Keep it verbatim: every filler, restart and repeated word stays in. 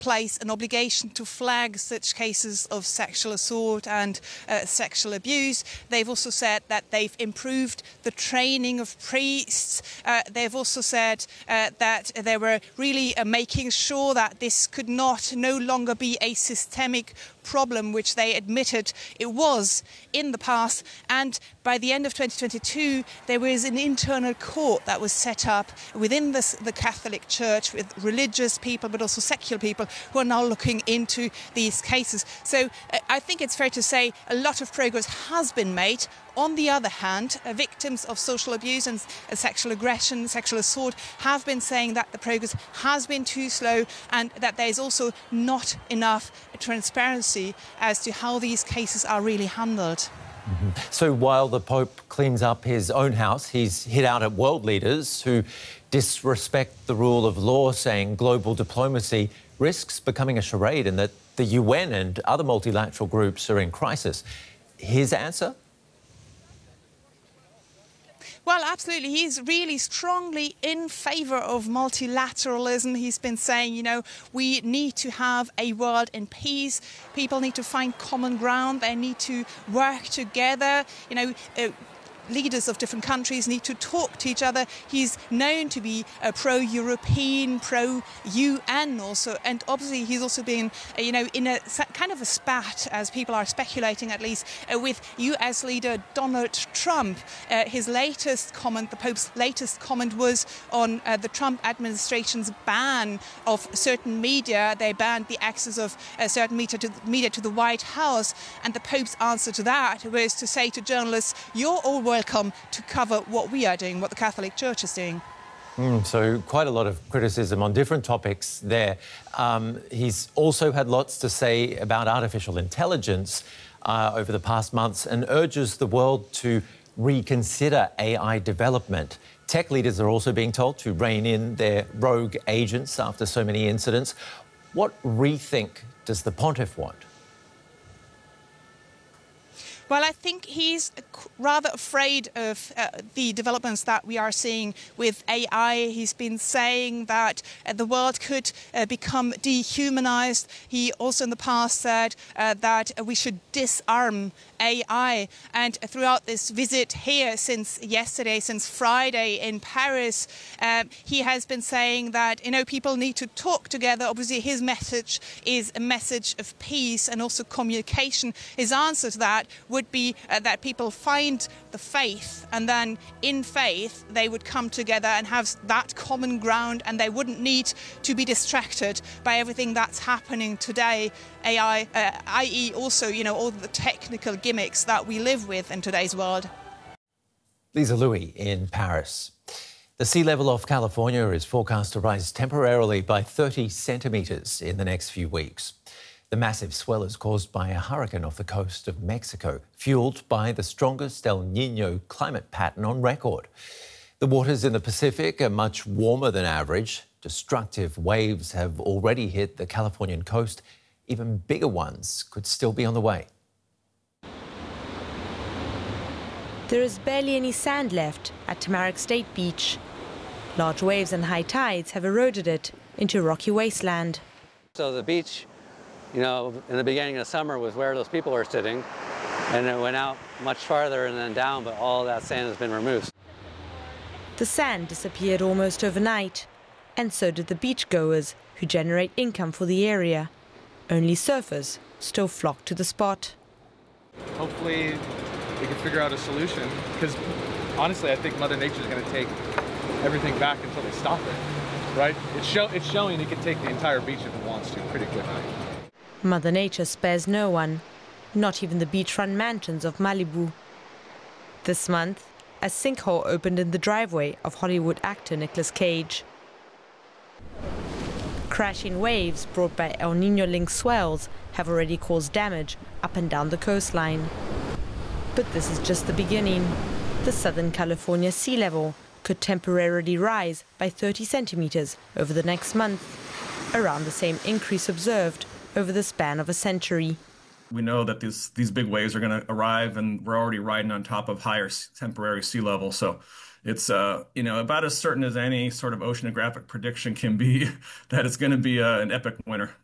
place an obligation to flag such cases of sexual assault and uh, sexual abuse. They've also said that they've improved the training of priests. Uh, they've also said uh, that they were really uh, making sure that this could not no longer be a systemic problem, which they admitted it was in the past. And by the end of twenty twenty-two, there was an internal court that was set up within this, the Catholic Church, with religious people but also secular people who are now looking into these cases. So uh, I think it's fair to say a lot of progress has been made. On the other hand, uh, victims of social abuse and uh, sexual aggression, sexual assault have been saying that the progress has been too slow and that there is also not enough transparency as to how these cases are really handled. Mm-hmm. So while the Pope cleans up his own house, he's hit out at world leaders who disrespect the rule of law, saying global diplomacy risks becoming a charade and that the U N and other multilateral groups are in crisis. His answer? Well, absolutely. He's really strongly in favour of multilateralism. He's been saying, you know, we need to have a world in peace. People need to find common ground. They need to work together. You know, uh, leaders of different countries need to talk to each other. He's known to be a pro-European, pro-U N also, and obviously he's also been, uh, you know, in a kind of a spat, as people are speculating at least, uh, with U S leader Donald Trump. Uh, his latest comment, the Pope's latest comment, was on uh, the Trump administration's ban of certain media. They banned the access of uh, certain media to, media to the White House, and the Pope's answer to that was to say to journalists, "You're all welcome to cover what we are doing, what the Catholic Church is doing." Mm, so quite a lot of criticism on different topics there. Um, he's also had lots to say about artificial intelligence uh, over the past months and urges the world to reconsider A I development. Tech leaders are also being told to rein in their rogue agents after so many incidents. What rethink does the Pontiff want? Well, I think he's rather afraid of uh, the developments that we are seeing with A I. He's been saying that uh, the world could uh, become dehumanized. He also in the past said uh, that we should disarm A I. And throughout this visit here since yesterday, since Friday in Paris, um, he has been saying that, you know, people need to talk together. Obviously, his message is a message of peace and also communication. His answer to that would be uh, that people find the faith, and then in faith they would come together and have that common ground, and they wouldn't need to be distracted by everything that's happening today. A I, uh, that is also, you know, all the technical gimmicks that we live with in today's world. Lisa Louis in Paris. The sea level of California is forecast to rise temporarily by thirty centimetres in the next few weeks. The massive swell is caused by a hurricane off the coast of Mexico, fuelled by the strongest El Niño climate pattern on record. The waters in the Pacific are much warmer than average. Destructive waves have already hit the Californian coast. Even bigger ones could still be on the way. There is barely any sand left at Tamarack State Beach. Large waves and high tides have eroded it into rocky wasteland. So the beach, you know, in the beginning of summer was where those people were sitting, and it went out much farther and then down, but all that sand has been removed. The sand disappeared almost overnight, and so did the beachgoers who generate income for the area. Only surfers still flock to the spot. Hopefully we can figure out a solution, because honestly I think Mother Nature is going to take everything back until they stop it, right? It's, show, it's showing it can take the entire beach if it wants to pretty quickly. Mother Nature spares no one, not even the beachfront mansions of Malibu. This month, a sinkhole opened in the driveway of Hollywood actor Nicolas Cage. Crashing waves brought by El Niño-linked swells have already caused damage up and down the coastline. But this is just the beginning. The Southern California sea level could temporarily rise by thirty centimeters over the next month, around the same increase observed over the span of a century. We know that these these big waves are going to arrive, and we're already riding on top of higher temporary sea level. So it's uh, you know, about as certain as any sort of oceanographic prediction can be that it's going to be uh, an epic winter.